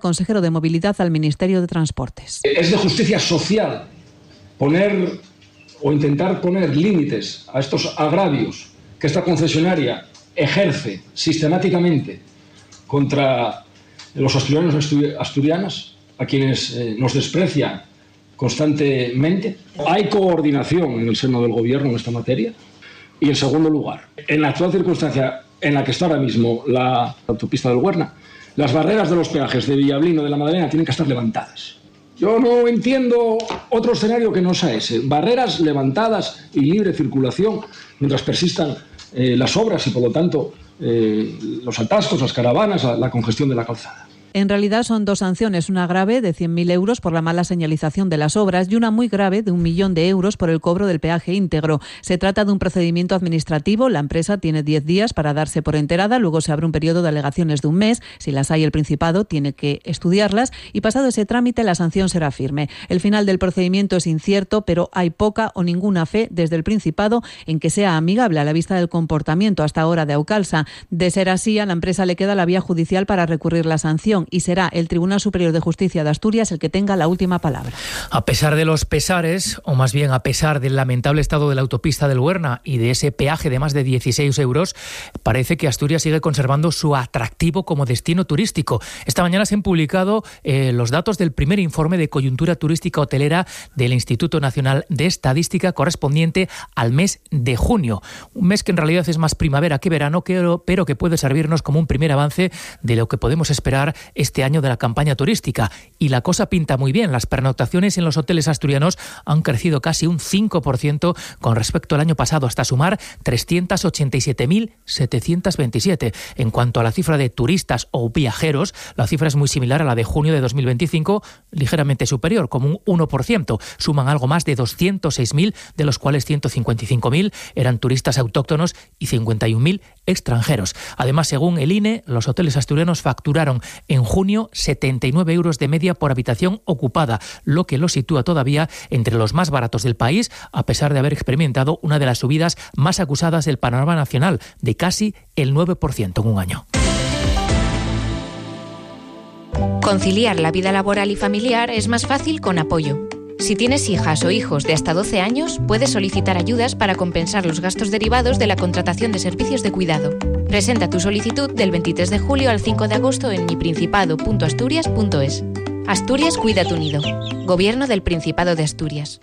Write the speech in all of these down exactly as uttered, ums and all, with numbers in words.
consejero de Movilidad al Ministerio de Transportes. Es de justicia social poner o intentar poner límites a estos agravios que esta concesionaria ejerce sistemáticamente contra los asturianos y asturianas, a quienes eh, nos desprecian constantemente. Hay coordinación en el seno del Gobierno en esta materia. Y en segundo lugar, en la actual circunstancia en la que está ahora mismo la autopista del Huerna, las barreras de los peajes de Villablino, de la Madalena, tienen que estar levantadas. Yo no entiendo otro escenario que no sea ese. Barreras levantadas y libre circulación mientras persistan eh, las obras y, por lo tanto, eh, los atascos, las caravanas, la, la congestión de la calzada. En realidad son dos sanciones, una grave de cien mil euros por la mala señalización de las obras y una muy grave de un millón de euros por el cobro del peaje íntegro. Se trata de un procedimiento administrativo. La empresa tiene diez días para darse por enterada, luego se abre un periodo de alegaciones de un mes. Si las hay, el Principado tiene que estudiarlas y, pasado ese trámite, la sanción será firme. El final del procedimiento es incierto, pero hay poca o ninguna fe desde el Principado en que sea amigable a la vista del comportamiento hasta ahora de Aucalsa. De ser así, a la empresa le queda la vía judicial para recurrir la sanción y será el Tribunal Superior de Justicia de Asturias el que tenga la última palabra. A pesar de los pesares, o más bien a pesar del lamentable estado de la autopista del Huerna y de ese peaje de más de dieciséis euros, parece que Asturias sigue conservando su atractivo como destino turístico. Esta mañana se han publicado eh, los datos del primer informe de coyuntura turística hotelera del Instituto Nacional de Estadística correspondiente al mes de junio. Un mes que en realidad es más primavera que verano, pero que puede servirnos como un primer avance de lo que podemos esperar este año de la campaña turística. Y la cosa pinta muy bien. Las pernoctaciones en los hoteles asturianos han crecido casi un cinco por ciento con respecto al año pasado, hasta sumar trescientos ochenta y siete mil setecientos veintisiete. En cuanto a la cifra de turistas o viajeros, la cifra es muy similar a la de junio de dos mil veinticinco, ligeramente superior, como un uno por ciento. Suman algo más de doscientos seis mil, de los cuales ciento cincuenta y cinco mil eran turistas autóctonos y cincuenta y un mil extranjeros. Además, según el I N E, los hoteles asturianos facturaron en junio setenta y nueve euros de media por habitación ocupada, lo que los sitúa todavía entre los más baratos del país, a pesar de haber experimentado una de las subidas más acusadas del panorama nacional, de casi el nueve por ciento en un año. Conciliar la vida laboral y familiar es más fácil con Apoyo. Si tienes hijas o hijos de hasta doce años, puedes solicitar ayudas para compensar los gastos derivados de la contratación de servicios de cuidado. Presenta tu solicitud del veintitrés de julio al cinco de agosto en miprincipado punto asturias punto es. Asturias cuida tu nido. Gobierno del Principado de Asturias.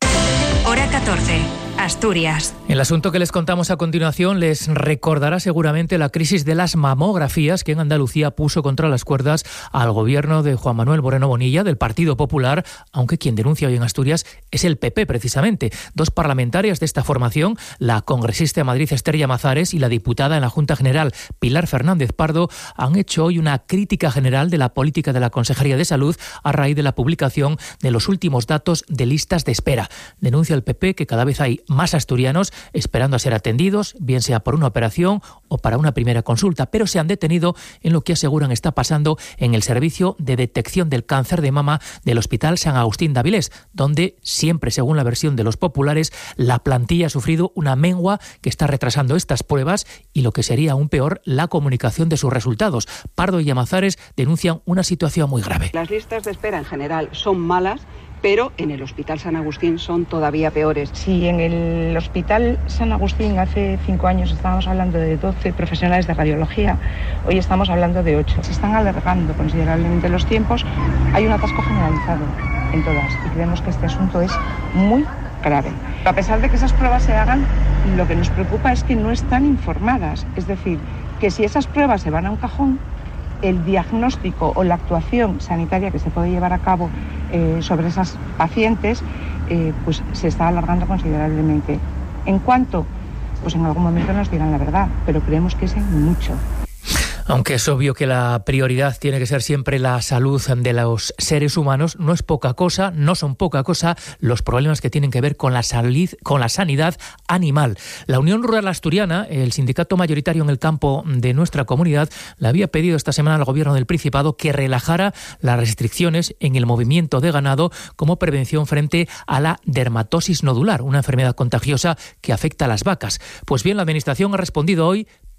Hora catorce. Asturias. El asunto que les contamos a continuación les recordará seguramente la crisis de las mamografías que en Andalucía puso contra las cuerdas al gobierno de Juan Manuel Moreno Bonilla, del Partido Popular, aunque quien denuncia hoy en Asturias es el P P precisamente. Dos parlamentarias de esta formación, la congresista de Madrid Esther Llamazares y la diputada en la Junta General Pilar Fernández Pardo, han hecho hoy una crítica general de la política de la Consejería de Salud a raíz de la publicación de los últimos datos de listas de espera. Denuncia el P P que cada vez hay más asturianos esperando a ser atendidos, bien sea por una operación o para una primera consulta, pero se han detenido en lo que aseguran está pasando en el servicio de detección del cáncer de mama del Hospital San Agustín de Avilés, donde siempre, según la versión de los populares, la plantilla ha sufrido una mengua que está retrasando estas pruebas y, lo que sería aún peor, la comunicación de sus resultados. Pardo y Llamazares denuncian una situación muy grave. Las listas de espera en general son malas, pero en el Hospital San Agustín son todavía peores. Si en el Hospital San Agustín hace cinco años estábamos hablando de doce profesionales de radiología, hoy estamos hablando de ocho. Se están alargando considerablemente los tiempos, hay un atasco generalizado en todas y creemos que este asunto es muy grave. A pesar de que esas pruebas se hagan, lo que nos preocupa es que no están informadas, es decir, que si esas pruebas se van a un cajón, el diagnóstico o la actuación sanitaria que se puede llevar a cabo eh, sobre esas pacientes eh, pues se está alargando considerablemente. En cuanto, pues en algún momento nos dirán la verdad, pero creemos que es en mucho. Aunque es obvio que la prioridad tiene que ser siempre la salud de los seres humanos, no es poca cosa, no son poca cosa los problemas que tienen que ver con la salud, con la sanidad animal. La Unión Rural Asturiana, el sindicato mayoritario en el campo de nuestra comunidad, le había pedido esta semana al gobierno del Principado que relajara las restricciones en el movimiento de ganado como prevención frente a la dermatosis nodular, una enfermedad contagiosa que afecta a las vacas. Pues bien, la Administración ha respondido hoy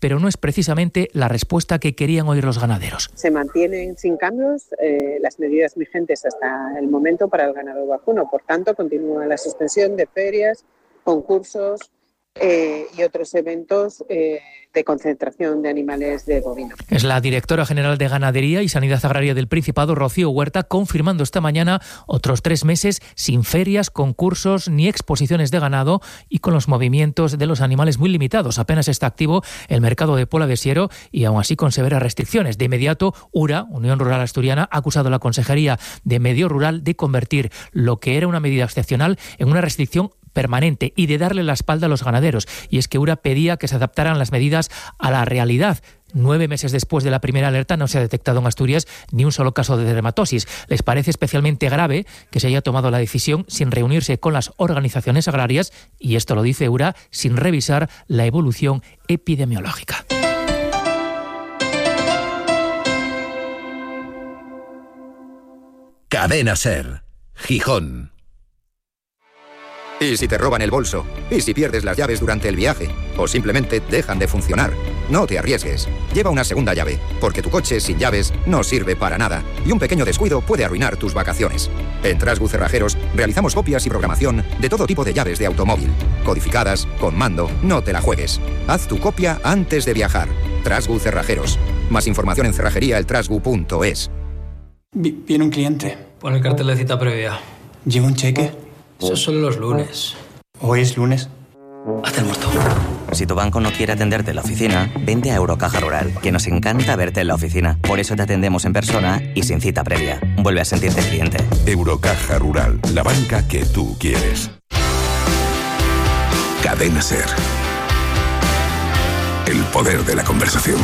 pero no es precisamente la respuesta que querían oír los ganaderos. Se mantienen sin cambios eh, las medidas vigentes hasta el momento para el ganado vacuno. Por tanto, continúa la suspensión de ferias, concursos eh, y otros eventos eh, de concentración de animales de bovino. Es la directora general de Ganadería y Sanidad Agraria del Principado, Rocío Huerta, confirmando esta mañana otros tres meses sin ferias, concursos ni exposiciones de ganado y con los movimientos de los animales muy limitados. Apenas está activo el mercado de Pola de Siero y aún así con severas restricciones. De inmediato, URA, Unión Rural Asturiana, ha acusado a la Consejería de Medio Rural de convertir lo que era una medida excepcional en una restricción permanente y de darle la espalda a los ganaderos. Y es que URA pedía que se adaptaran las medidas a la realidad. Nueve meses después de la primera alerta no se ha detectado en Asturias ni un solo caso de dermatosis. Les parece especialmente grave que se haya tomado la decisión sin reunirse con las organizaciones agrarias, y esto lo dice URA, sin revisar la evolución epidemiológica. Cadena SER, Gijón. ¿Y si te roban el bolso? ¿Y si pierdes las llaves durante el viaje? ¿O simplemente dejan de funcionar? No te arriesgues. Lleva una segunda llave, porque tu coche sin llaves no sirve para nada. Y un pequeño descuido puede arruinar tus vacaciones. En Trasgu Cerrajeros realizamos copias y programación de todo tipo de llaves de automóvil. Codificadas, con mando, no te la juegues. Haz tu copia antes de viajar. Trasgu Cerrajeros. Más información en cerrajería el trasgu punto es. Viene un cliente. Pon el cartel de cita previa. ¿Lleva un cheque? Esos son los lunes. ¿Hoy es lunes? Haz el muerto. Si tu banco no quiere atenderte en la oficina, vente a Eurocaja Rural, que nos encanta verte en la oficina. Por eso te atendemos en persona y sin cita previa. Vuelve a sentirte cliente. Eurocaja Rural, la banca que tú quieres. Cadena SER. El poder de la conversación.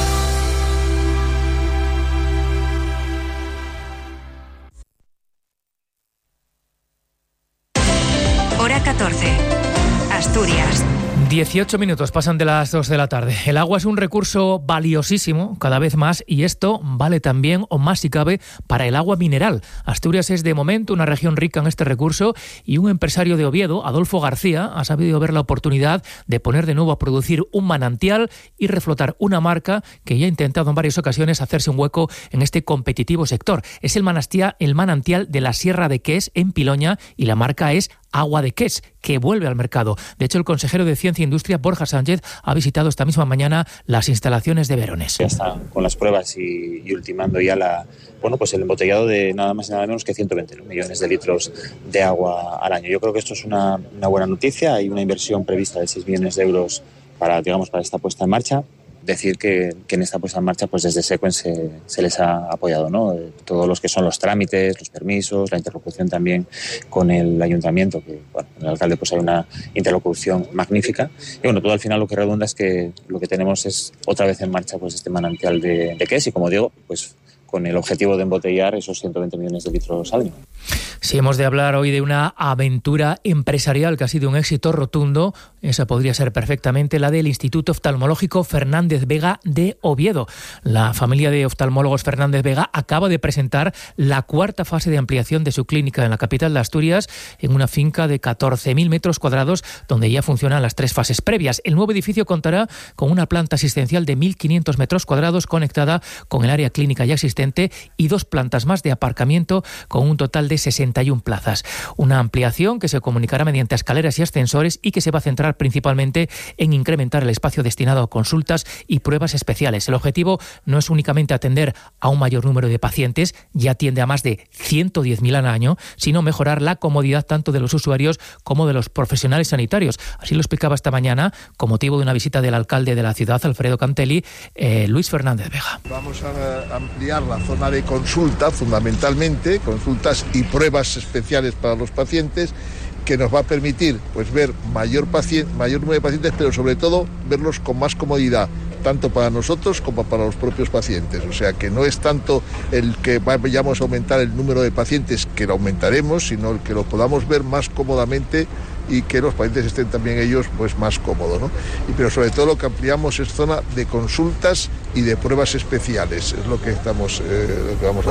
Hora catorce. Asturias. dieciocho minutos pasan de las dos de la tarde. El agua es un recurso valiosísimo, cada vez más, y esto vale también, o más si cabe, para el agua mineral. Asturias es de momento una región rica en este recurso y un empresario de Oviedo, Adolfo García, ha sabido ver la oportunidad de poner de nuevo a producir un manantial y reflotar una marca que ya ha intentado en varias ocasiones hacerse un hueco en este competitivo sector. Es el manantial, el manantial de la Sierra de Ques, en Piloña, y la marca es Agua de Ques, que vuelve al mercado. De hecho, el consejero de Ciencia e Industria, Borja Sánchez, ha visitado esta misma mañana las instalaciones de Verones. Ya están con las pruebas y, y ultimando ya la, bueno, pues el embotellado de nada más y nada menos que ciento veinte millones de litros de agua al año. Yo creo que esto es una, una buena noticia. Hay una inversión prevista de seis millones de euros para, digamos, para esta puesta en marcha. Decir que, que en esta puesta en marcha, pues desde Sequen se, se les ha apoyado, ¿no? Todos los que son los trámites, los permisos, la interlocución también con el ayuntamiento, que bueno, con el alcalde pues hay una interlocución magnífica. Y bueno, todo al final lo que redunda es que lo que tenemos es otra vez en marcha pues este manantial de, de Ques, y como digo, pues con el objetivo de embotellar esos ciento veinte millones de litros al año. Si hemos de hablar hoy de una aventura empresarial que ha sido un éxito rotundo, esa podría ser perfectamente la del Instituto Oftalmológico Fernández Vega de Oviedo. La familia de oftalmólogos Fernández Vega acaba de presentar la cuarta fase de ampliación de su clínica en la capital de Asturias, en una finca de catorce mil metros cuadrados, donde ya funcionan las tres fases previas. El nuevo edificio contará con una planta asistencial de mil quinientos metros cuadrados conectada con el área clínica ya existente y dos plantas más de aparcamiento con un total de sesenta y una plazas. Una ampliación que se comunicará mediante escaleras y ascensores y que se va a centrar principalmente en incrementar el espacio destinado a consultas y pruebas especiales. El objetivo no es únicamente atender a un mayor número de pacientes, ya atiende a más de ciento diez mil al año, sino mejorar la comodidad tanto de los usuarios como de los profesionales sanitarios. Así lo explicaba esta mañana, con motivo de una visita del alcalde de la ciudad, Alfredo Cantelli, eh, Luis Fernández Vega. Vamos a ampliar la zona de consulta, fundamentalmente, consultas y pruebas especiales para los pacientes, que nos va a permitir pues ver mayor, paciente, mayor número de pacientes, pero sobre todo verlos con más comodidad, tanto para nosotros como para los propios pacientes. O sea que no es tanto el que vayamos a aumentar el número de pacientes, que lo aumentaremos, sino el que lo podamos ver más cómodamente y que los pacientes estén también ellos pues más cómodos, ¿no? Y pero sobre todo lo que ampliamos es zona de consultas y de pruebas especiales, es lo que estamos eh, lo que vamos a hacer.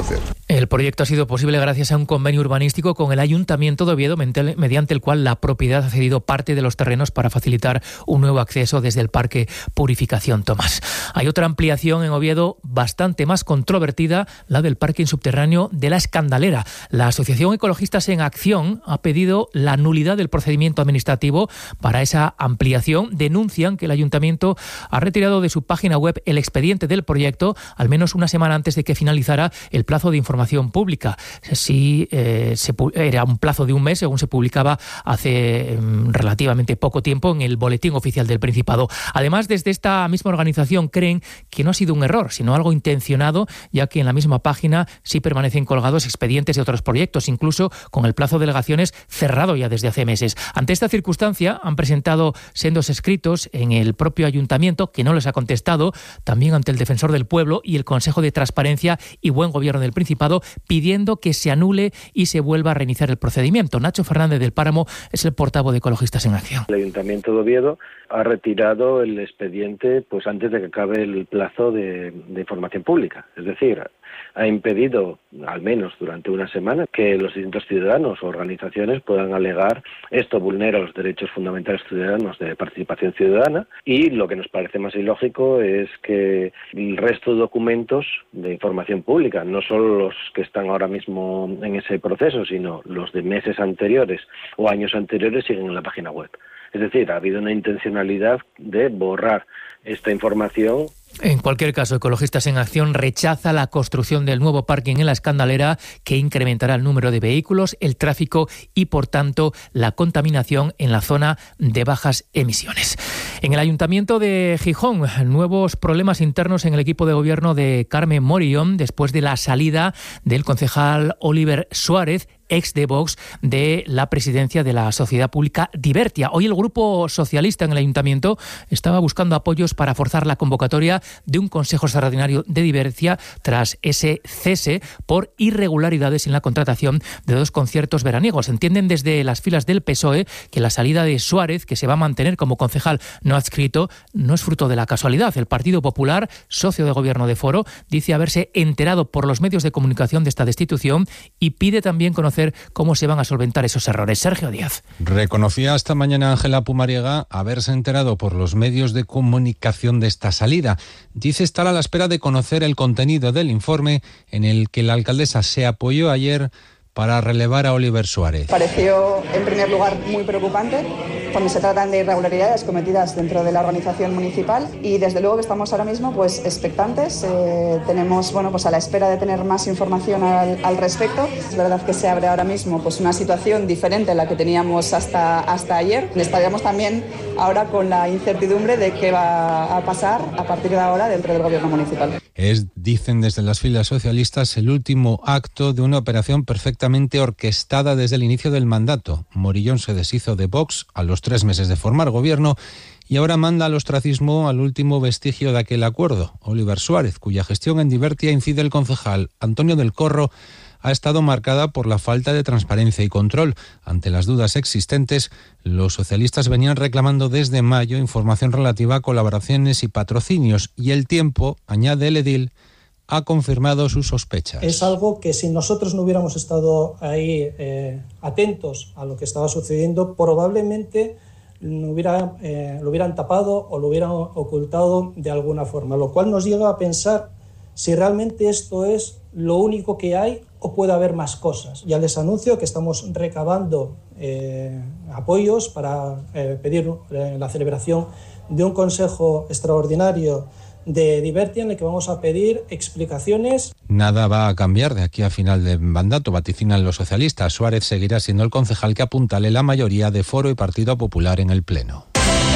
El proyecto ha sido posible gracias a un convenio urbanístico con el Ayuntamiento de Oviedo, mediante el cual la propiedad ha cedido parte de los terrenos para facilitar un nuevo acceso desde el Parque Purificación Tomás. Hay otra ampliación en Oviedo bastante más controvertida, la del parking subterráneo de La Escandalera. La Asociación Ecologistas en Acción ha pedido la nulidad del procedimiento administrativo para esa ampliación. Denuncian que el Ayuntamiento ha retirado de su página web el expediente del proyecto al menos una semana antes de que finalizara el plazo de información pública. Si eh, se, era un plazo de un mes, según se publicaba hace eh, relativamente poco tiempo en el Boletín Oficial del Principado. Además, desde esta misma organización creen que no ha sido un error, sino algo intencionado, ya que en la misma página sí permanecen colgados expedientes de otros proyectos, incluso con el plazo de alegaciones cerrado ya desde hace meses. Ante esta circunstancia, han presentado sendos escritos en el propio Ayuntamiento, que no les ha contestado, también ante el Defensor del Pueblo y el Consejo de Transparencia y Buen Gobierno del Principado, pidiendo que se anule y se vuelva a reiniciar el procedimiento. Nacho Fernández del Páramo es el portavoz de Ecologistas en Acción. El Ayuntamiento de Oviedo ha retirado el expediente pues antes de que acabe el plazo de, de información pública. Es decir, ha impedido, al menos durante una semana, que los distintos ciudadanos o organizaciones puedan alegar esto vulnera los derechos fundamentales ciudadanos de participación ciudadana, y lo que nos parece más ilógico es que el resto de documentos de información pública, no solo los que están ahora mismo en ese proceso, sino los de meses anteriores o años anteriores, siguen en la página web. Es decir, ha habido una intencionalidad de borrar esta información. En cualquier caso, Ecologistas en Acción rechaza la construcción del nuevo parking en La Escandalera, que incrementará el número de vehículos, el tráfico y, por tanto, la contaminación en la zona de bajas emisiones. En el Ayuntamiento de Gijón, nuevos problemas internos en el equipo de gobierno de Carmen Morillón después de la salida del concejal Oliver Suárez, ex de Vox, de la presidencia de la sociedad pública Divertia. Hoy el Grupo Socialista en el Ayuntamiento estaba buscando apoyos para forzar la convocatoria de un consejo extraordinario de Divertia tras ese cese por irregularidades en la contratación de dos conciertos veraniegos. Entienden desde las filas del P S O E que la salida de Suárez, que se va a mantener como concejal no adscrito, no es fruto de la casualidad. El Partido Popular, socio de gobierno de Foro, dice haberse enterado por los medios de comunicación de esta destitución y pide también conocer cómo se van a solventar esos errores. Sergio Díaz. Reconocía esta mañana Ángela Pumariega haberse enterado por los medios de comunicación de esta salida. Dice estar a la espera de conocer el contenido del informe en el que la alcaldesa se apoyó ayer para relevar a Oliver Suárez. Pareció, en primer lugar, muy preocupante cuando se tratan de irregularidades cometidas dentro de la organización municipal, y desde luego que estamos ahora mismo pues expectantes. Eh, tenemos, bueno, pues a la espera de tener más información al, al respecto. Es verdad que se abre ahora mismo pues una situación diferente a la que teníamos hasta, hasta ayer. Estaríamos también ahora con la incertidumbre de qué va a pasar a partir de ahora dentro del gobierno municipal. Es, dicen desde las filas socialistas, el último acto de una operación perfectamente orquestada desde el inicio del mandato. Morillón se deshizo de Vox a los tres meses de formar gobierno y ahora manda al ostracismo al último vestigio de aquel acuerdo, Oliver Suárez, cuya gestión en Divertia incide el concejal Antonio del Corro, ha estado marcada por la falta de transparencia y control. Ante las dudas existentes, los socialistas venían reclamando desde mayo información relativa a colaboraciones y patrocinios, y El Tiempo, añade el edil, ha confirmado sus sospechas. Es algo que si nosotros no hubiéramos estado ahí eh, atentos a lo que estaba sucediendo, probablemente lo, hubiera, eh, lo hubieran tapado o lo hubieran ocultado de alguna forma, lo cual nos lleva a pensar si realmente esto es lo único que hay o puede haber más cosas. Ya les anuncio que estamos recabando eh, apoyos para eh, pedir eh, la celebración de un consejo extraordinario de Divertia en el que vamos a pedir explicaciones. Nada va a cambiar de aquí a final de mandato, vaticinan los socialistas. Suárez seguirá siendo el concejal que apuntale la mayoría de Foro y Partido Popular en el Pleno.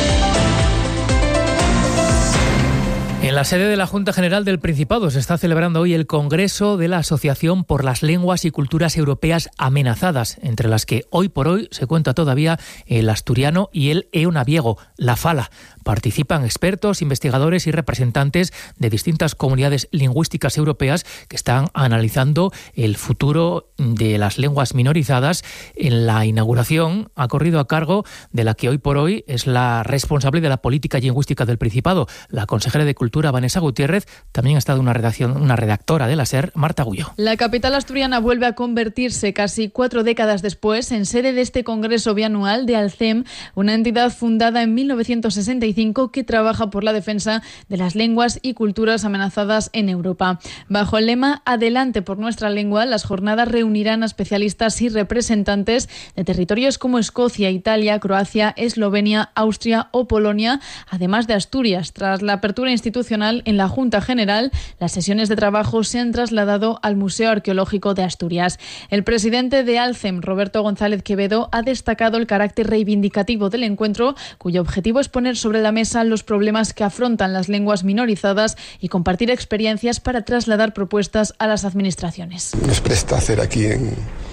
En la sede de la Junta General del Principado se está celebrando hoy el Congreso de la Asociación por las Lenguas y Culturas Europeas Amenazadas, entre las que hoy por hoy se cuenta todavía el asturiano y el eonaviego, la fala. Participan expertos, investigadores y representantes de distintas comunidades lingüísticas europeas que están analizando el futuro de las lenguas minorizadas. En la inauguración ha corrido a cargo de la que hoy por hoy es la responsable de la política lingüística del Principado, la consejera de Cultura Cultura, Vanessa Gutiérrez. También ha estado una, redacción, una redactora de la SER, Marta Gullo. La capital asturiana vuelve a convertirse casi cuatro décadas después en sede de este Congreso bianual de Alcem, una entidad fundada en mil novecientos sesenta y cinco que trabaja por la defensa de las lenguas y culturas amenazadas en Europa. Bajo el lema Adelante por nuestra lengua, las jornadas reunirán a especialistas y representantes de territorios como Escocia, Italia, Croacia, Eslovenia, Austria o Polonia, además de Asturias. Tras la apertura institucional en la Junta General, las sesiones de trabajo se han trasladado al Museo Arqueológico de Asturias. El presidente de Alcem, Roberto González Quevedo, ha destacado el carácter reivindicativo del encuentro, cuyo objetivo es poner sobre la mesa los problemas que afrontan las lenguas minorizadas y compartir experiencias para trasladar propuestas a las administraciones. Nos presta hacer aquí en,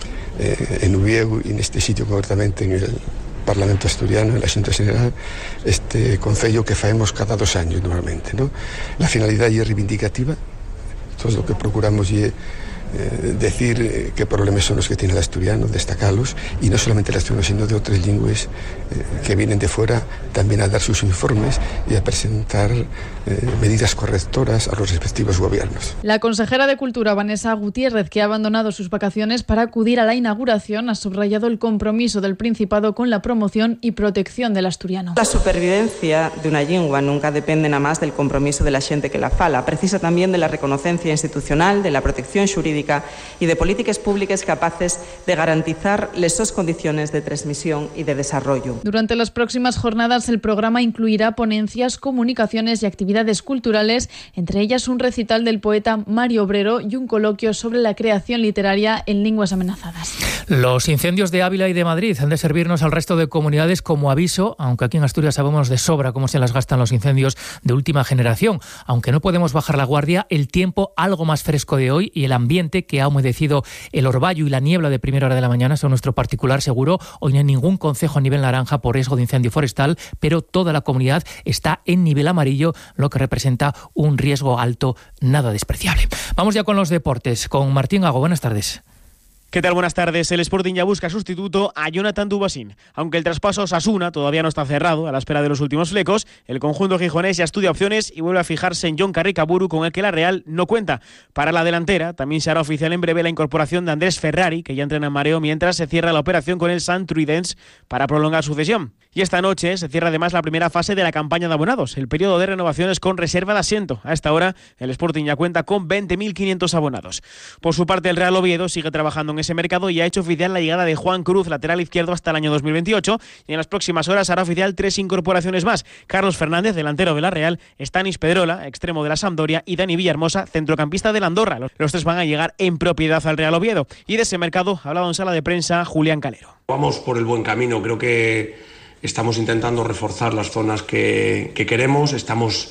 eh, en Uvieu y en este sitio concretamente en el Parlamento Asturiano, en la Xunta General, este concello que faemos cada dos años normalmente, ¿no? La finalidad es reivindicativa, todo lo que procuramos es Eh, decir eh, qué problemas son los que tiene el asturiano, destacarlos, y no solamente el asturiano, sino de otras lenguas eh, que vienen de fuera, también a dar sus informes y a presentar eh, medidas correctoras a los respectivos gobiernos. La consejera de Cultura, Vanessa Gutiérrez, que ha abandonado sus vacaciones para acudir a la inauguración, ha subrayado el compromiso del Principado con la promoción y protección del asturiano. La supervivencia de una lengua nunca depende nada más del compromiso de la gente que la fala, precisa también de la reconocencia institucional, de la protección jurídica y de políticas públicas capaces de garantizar esas condiciones de transmisión y de desarrollo. Durante las próximas jornadas, el programa incluirá ponencias, comunicaciones y actividades culturales, entre ellas un recital del poeta Mario Obrero y un coloquio sobre la creación literaria en lenguas amenazadas. Los incendios de Ávila y de Madrid han de servirnos al resto de comunidades como aviso, aunque aquí en Asturias sabemos de sobra cómo se las gastan los incendios de última generación. Aunque no podemos bajar la guardia, el tiempo algo más fresco de hoy y el ambiente que ha humedecido el orvallo y la niebla de primera hora de la mañana son nuestro particular seguro. Hoy no hay ningún concejo a nivel naranja por riesgo de incendio forestal, pero toda la comunidad está en nivel amarillo, lo que representa un riesgo alto nada despreciable. Vamos ya con los deportes, con Martín Gago. Buenas tardes. ¿Qué tal? Buenas tardes. El Sporting ya busca sustituto a Jonathan Dubasín. Aunque el traspaso a Osasuna todavía no está cerrado, a la espera de los últimos flecos, el conjunto gijonés ya estudia opciones y vuelve a fijarse en Jon Carricaburu, con el que la Real no cuenta. Para la delantera, también se hará oficial en breve la incorporación de Andrés Ferrari, que ya entrena en mareo mientras se cierra la operación con el Sant Truidens para prolongar su cesión. Y esta noche se cierra además la primera fase de la campaña de abonados, el periodo de renovaciones con reserva de asiento. A esta hora, el Sporting ya cuenta con veinte mil quinientos abonados. Por su parte, el Real Oviedo sigue trabajando en ese mercado y ha hecho oficial la llegada de Juan Cruz, lateral izquierdo, hasta el año dos mil veintiocho, y en las próximas horas hará oficial tres incorporaciones más. Carlos Fernández, delantero de la Real, Stanis Pedrola, extremo de la Sampdoria, y Dani Villahermosa, centrocampista del Andorra. Los tres van a llegar en propiedad al Real Oviedo. Y de ese mercado ha hablado en sala de prensa Julián Calero. Vamos por el buen camino, creo que estamos intentando reforzar las zonas que, que queremos, estamos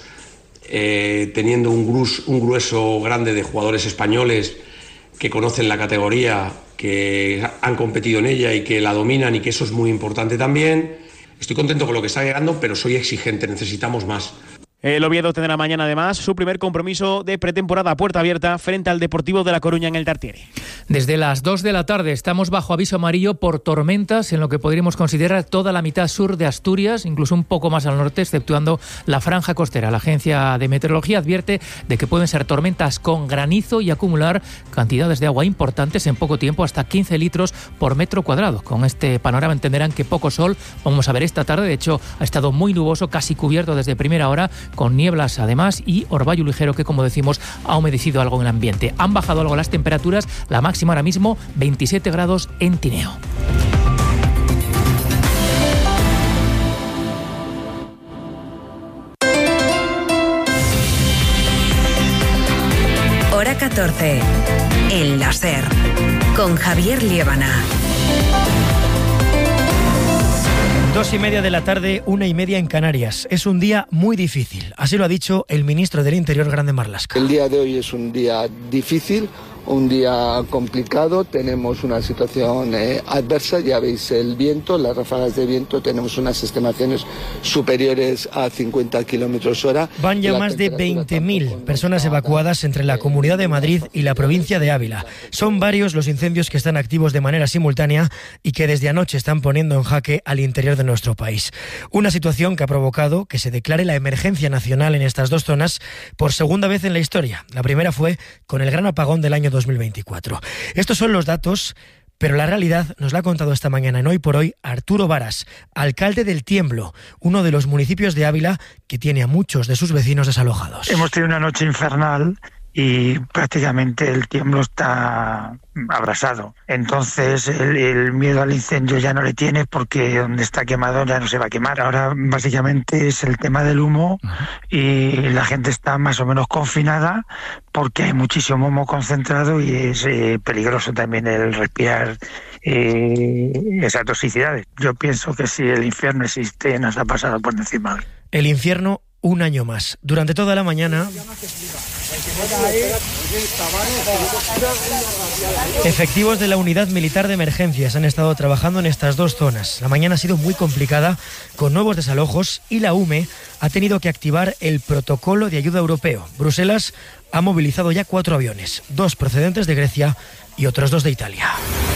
eh, teniendo un, grus, un grueso grande de jugadores españoles que conocen la categoría, que han competido en ella y que la dominan, y que eso es muy importante también. Estoy contento con lo que está llegando, pero soy exigente, necesitamos más. El Oviedo tendrá mañana además su primer compromiso de pretemporada a puerta abierta frente al Deportivo de La Coruña en el Tartiere. Desde las dos de la tarde estamos bajo aviso amarillo por tormentas en lo que podríamos considerar toda la mitad sur de Asturias, incluso un poco más al norte, exceptuando la franja costera. La Agencia de Meteorología advierte de que pueden ser tormentas con granizo y acumular cantidades de agua importantes en poco tiempo, hasta quince litros por metro cuadrado. Con este panorama entenderán que poco sol vamos a ver esta tarde. De hecho, ha estado muy nuboso, casi cubierto desde primera hora, con nieblas además y orvallo ligero que, como decimos, ha humedecido algo en el ambiente. Han bajado algo las temperaturas, la máxima ahora mismo veintisiete grados en Tineo. Hora catorce, en la SER, con Javier Liébana. Dos y media de la tarde, una y media en Canarias. Es un día muy difícil, así lo ha dicho el ministro del Interior, Grande Marlaska. El día de hoy es un día difícil, un día complicado, tenemos una situación eh, adversa, ya veis el viento, las ráfagas de viento, tenemos unas estimaciones superiores a cincuenta kilómetros hora. Van ya la más de veinte mil personas evacuadas entre la Comunidad de Madrid y la provincia de Ávila. Son varios los incendios que están activos de manera simultánea y que desde anoche están poniendo en jaque al interior de nuestro país. Una situación que ha provocado que se declare la emergencia nacional en estas dos zonas por segunda vez en la historia. La primera fue con el gran apagón del año dos mil veinticuatro. Estos son los datos, pero la realidad nos la ha contado esta mañana en Hoy por Hoy Arturo Varas, alcalde del Tiemblo, uno de los municipios de Ávila que tiene a muchos de sus vecinos desalojados. Hemos tenido una noche infernal y prácticamente el Tiemblo está abrasado. Entonces el, el miedo al incendio ya no le tiene porque donde está quemado ya no se va a quemar. Ahora básicamente es el tema del humo y la gente está más o menos confinada porque hay muchísimo humo concentrado y es eh, peligroso también el respirar eh, esas toxicidades. Yo pienso que si el infierno existe nos ha pasado por encima. El infierno un año más. Durante toda la mañana, efectivos de la Unidad Militar de Emergencias han estado trabajando en estas dos zonas. La mañana ha sido muy complicada, con nuevos desalojos, y la U M E ha tenido que activar el protocolo de ayuda europeo. Bruselas ha movilizado ya cuatro aviones, dos procedentes de Grecia y otros dos de Italia.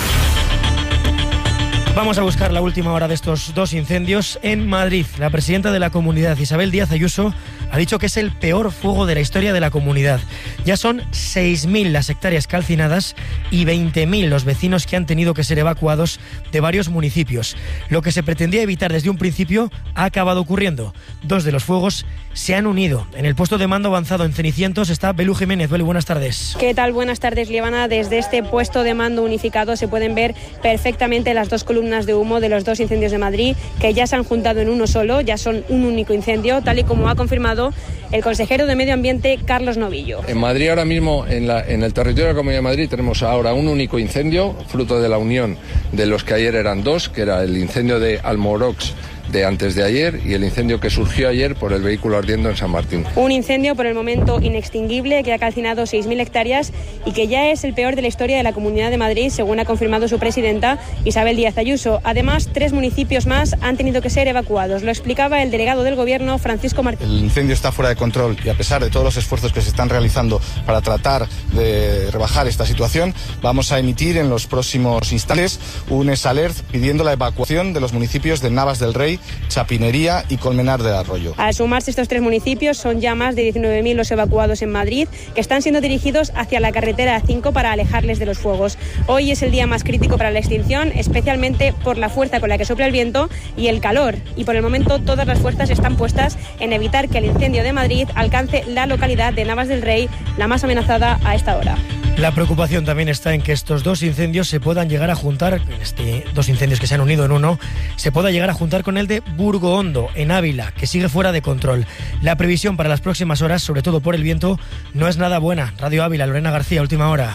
Vamos a buscar la última hora de estos dos incendios en Madrid. La presidenta de la comunidad, Isabel Díaz Ayuso, ha dicho que es el peor fuego de la historia de la comunidad. Ya son seis mil las hectáreas calcinadas y veinte mil los vecinos que han tenido que ser evacuados de varios municipios. Lo que se pretendía evitar desde un principio ha acabado ocurriendo. Dos de los fuegos se han unido. En el puesto de mando avanzado en Cenicientos está Belu Jiménez. Belu, buenas tardes. ¿Qué tal? Buenas tardes, Líbana. Desde este puesto de mando unificado se pueden ver perfectamente las dos columnas de humo de los dos incendios de Madrid, que ya se han juntado en uno solo, ya son un único incendio, tal y como ha confirmado el consejero de Medio Ambiente, Carlos Novillo. En Madrid ahora mismo, en, la, en el territorio de la Comunidad de Madrid, tenemos ahora un único incendio, fruto de la unión de los que ayer eran dos, que era el incendio de Almorox de antes de ayer y el incendio que surgió ayer por el vehículo ardiendo en San Martín. Un incendio por el momento inextinguible que ha calcinado seis mil hectáreas y que ya es el peor de la historia de la Comunidad de Madrid, según ha confirmado su presidenta, Isabel Díaz Ayuso. Además, tres municipios más han tenido que ser evacuados. Lo explicaba el delegado del Gobierno, Francisco Martín. El incendio está fuera de control y a pesar de todos los esfuerzos que se están realizando para tratar de rebajar esta situación, vamos a emitir en los próximos instantes un S-Alert pidiendo la evacuación de los municipios de Navas del Rey, Chapinería y Colmenar del Arroyo. Al sumarse estos tres municipios, son ya más de diecinueve mil los evacuados en Madrid, que están siendo dirigidos hacia la carretera A cinco para alejarles de los fuegos. Hoy es el día más crítico para la extinción, especialmente por la fuerza con la que sopla el viento y el calor. Y por el momento todas las fuerzas están puestas en evitar que el incendio de Madrid alcance la localidad de Navas del Rey, la más amenazada a esta hora. La preocupación también está en que estos dos incendios se puedan llegar a juntar, este, dos incendios que se han unido en uno, se pueda llegar a juntar con el de Burgohondo, en Ávila, que sigue fuera de control. La previsión para las próximas horas, sobre todo por el viento, no es nada buena. Radio Ávila, Lorena García, última hora.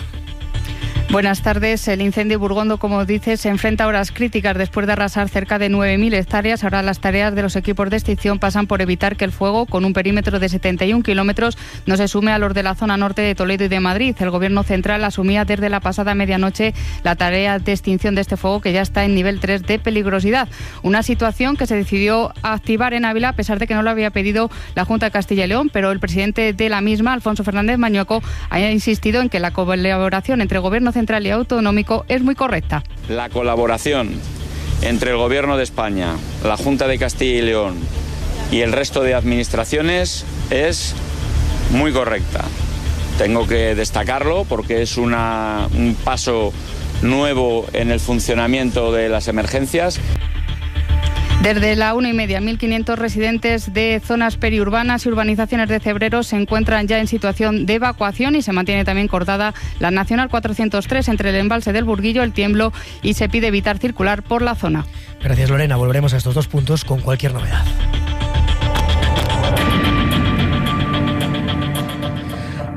Buenas tardes. El incendio Burgondo, como dices, se enfrenta a horas críticas después de arrasar cerca de nueve mil hectáreas. Ahora las tareas de los equipos de extinción pasan por evitar que el fuego, con un perímetro de setenta y un kilómetros, no se sume a los de la zona norte de Toledo y de Madrid. El Gobierno central asumía desde la pasada medianoche la tarea de extinción de este fuego, que ya está en nivel tres de peligrosidad. Una situación que se decidió activar en Ávila a pesar de que no lo había pedido la Junta de Castilla y León, pero el presidente de la misma, Alfonso Fernández Mañueco, ha insistido en que la colaboración entre el Gobierno central y autonómico es muy correcta. La colaboración entre el Gobierno de España, la Junta de Castilla y León y el resto de administraciones es muy correcta. Tengo que destacarlo porque es una, un paso nuevo en el funcionamiento de las emergencias. Desde la una y media, mil quinientos residentes de zonas periurbanas y urbanizaciones de Cebreros se encuentran ya en situación de evacuación y se mantiene también cortada la Nacional cuatrocientos tres entre el embalse del Burguillo, el Tiemblo, y se pide evitar circular por la zona. Gracias, Lorena. Volveremos a estos dos puntos con cualquier novedad.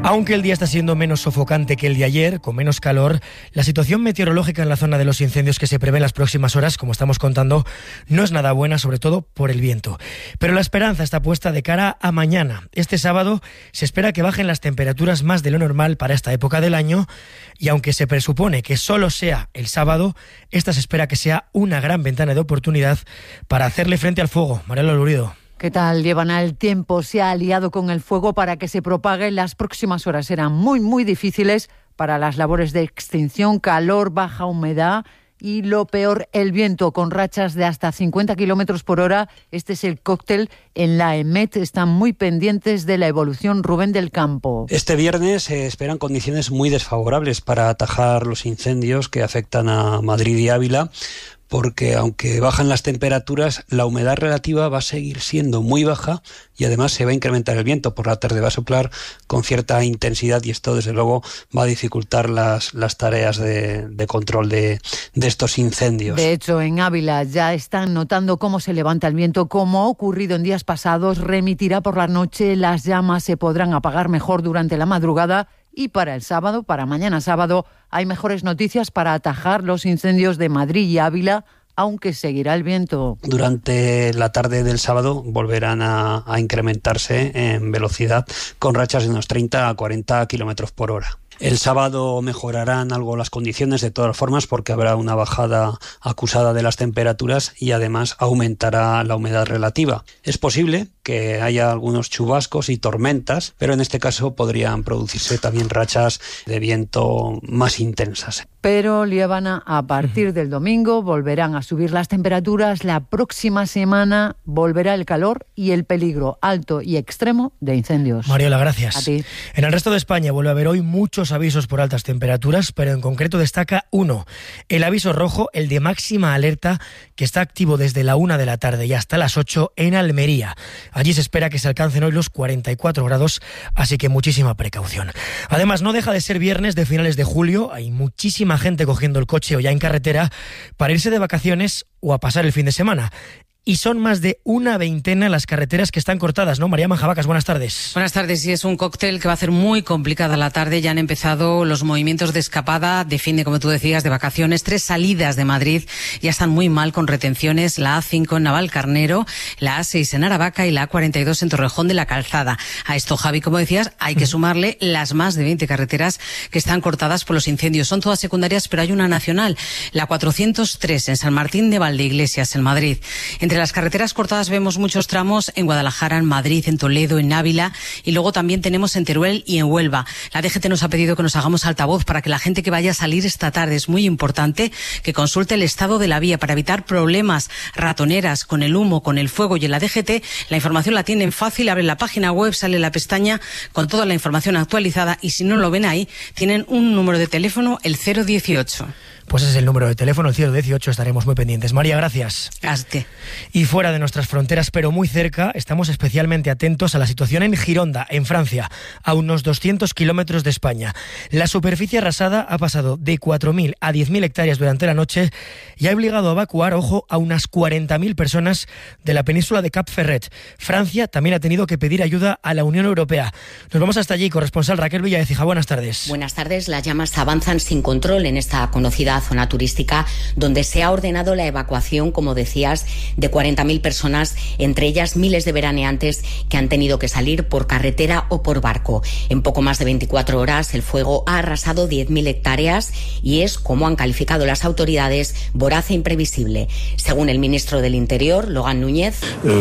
Aunque el día está siendo menos sofocante que el de ayer, con menos calor, la situación meteorológica en la zona de los incendios que se prevé en las próximas horas, como estamos contando, no es nada buena, sobre todo por el viento. Pero la esperanza está puesta de cara a mañana. Este sábado se espera que bajen las temperaturas más de lo normal para esta época del año, y aunque se presupone que solo sea el sábado, esta se espera que sea una gran ventana de oportunidad para hacerle frente al fuego. Mariela Lurido. ¿Qué tal? Llevan al tiempo, se ha aliado con el fuego para que se propague. Las próximas horas serán muy, muy difíciles para las labores de extinción, calor, baja humedad y lo peor, el viento con rachas de hasta cincuenta kilómetros por hora. Este es el cóctel en la EMET. Están muy pendientes de la evolución. Rubén del Campo. Este viernes se esperan condiciones muy desfavorables para atajar los incendios que afectan a Madrid y Ávila, porque aunque bajan las temperaturas, la humedad relativa va a seguir siendo muy baja y además se va a incrementar el viento. Por la tarde va a soplar con cierta intensidad y esto desde luego va a dificultar las, las tareas de, de control de, de estos incendios. De hecho, en Ávila ya están notando cómo se levanta el viento. Como ha ocurrido en días pasados, remitirá por la noche, las llamas se podrán apagar mejor durante la madrugada. Y para el sábado, para mañana sábado, hay mejores noticias para atajar los incendios de Madrid y Ávila, aunque seguirá el viento. Durante la tarde del sábado volverán a, a incrementarse en velocidad con rachas de unos treinta a cuarenta kilómetros por hora. El sábado mejorarán algo las condiciones de todas formas porque habrá una bajada acusada de las temperaturas y además aumentará la humedad relativa. Es posible que haya algunos chubascos y tormentas, pero en este caso podrían producirse también rachas de viento más intensas. Pero, Liébana, a partir del domingo volverán a subir las temperaturas. La próxima semana volverá el calor y el peligro alto y extremo de incendios. Mariola, gracias. A ti. En el resto de España vuelve a haber hoy muchos avisos por altas temperaturas, pero en concreto destaca uno, el aviso rojo, el de máxima alerta, que está activo desde la una de la tarde y hasta las ocho en Almería. Allí se espera que se alcancen hoy los cuarenta y cuatro grados, así que muchísima precaución. Además, no deja de ser viernes de finales de julio, hay muchísima gente cogiendo el coche o ya en carretera para irse de vacaciones o a pasar el fin de semana. Y son más de una veintena las carreteras que están cortadas, ¿no? María Manjabacas, buenas tardes. Buenas tardes, y es un cóctel que va a hacer muy complicada la tarde. Ya han empezado los movimientos de escapada, de fin de, como tú decías, de vacaciones. Tres salidas de Madrid ya están muy mal con retenciones. La A cinco en Navalcarnero, la A seis en Aravaca y la A cuarenta y dos en Torrejón de la Calzada. A esto, Javi, como decías, hay que sumarle las más de veinte carreteras que están cortadas por los incendios. Son todas secundarias, pero hay una nacional, la cuatrocientos tres en San Martín de Valdeiglesias, en Madrid. Entre las carreteras cortadas vemos muchos tramos en Guadalajara, en Madrid, en Toledo, en Ávila y luego también tenemos en Teruel y en Huelva. La D G T nos ha pedido que nos hagamos altavoz para que la gente que vaya a salir esta tarde, es muy importante que consulte el estado de la vía para evitar problemas, ratoneras con el humo, con el fuego. Y en la D G T la información la tienen fácil, abren la página web, sale la pestaña con toda la información actualizada y si no lo ven ahí, tienen un número de teléfono, el cero dieciocho. Pues ese es el número de teléfono, el cero dieciocho, estaremos muy pendientes. María, gracias. Hasta. Y fuera de nuestras fronteras, pero muy cerca, estamos especialmente atentos a la situación en Gironda, en Francia, a unos doscientos kilómetros de España. La superficie arrasada ha pasado de cuatro mil a diez mil hectáreas durante la noche y ha obligado a evacuar, ojo, a unas cuarenta mil personas de la península de Cap Ferret. Francia también ha tenido que pedir ayuda a la Unión Europea. Nos vamos hasta allí, corresponsal Raquel Villaecija. Buenas tardes. Buenas tardes. Las llamas avanzan sin control en esta conocida zona turística donde se ha ordenado la evacuación, como decías, de cuarenta mil personas, entre ellas miles de veraneantes que han tenido que salir por carretera o por barco. En poco más de veinticuatro horas el fuego ha arrasado diez mil hectáreas y es, como han calificado las autoridades, voraz e imprevisible. Según el ministro del Interior, Logan Núñez,